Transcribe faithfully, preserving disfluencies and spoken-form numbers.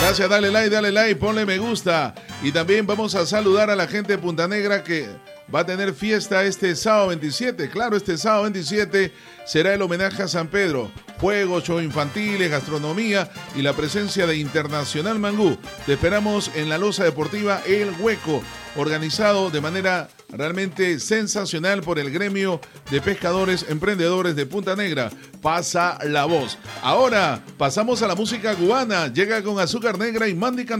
Gracias, dale like, dale like, ponle me gusta. Y también vamos a saludar a la gente de Punta Negra que va a tener fiesta este sábado veintisiete. Claro, este sábado veintisiete será el homenaje a San Pedro. Juegos, shows infantiles, gastronomía y la presencia de Internacional Mangú. Te esperamos en la Loza Deportiva El Hueco, organizado de manera realmente sensacional por el gremio de pescadores emprendedores de Punta Negra. Pasa la voz. Ahora pasamos a la música cubana. Llega con Azúcar Negra y Mandy Cantú.